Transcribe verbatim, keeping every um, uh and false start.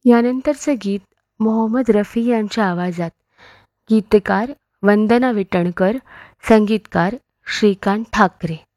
यानंतरचं गीत मोहम्मद रफी यांच्या आवाजात. गीतकार वंदना विटणकर, संगीतकार श्रीकांत ठाकरे.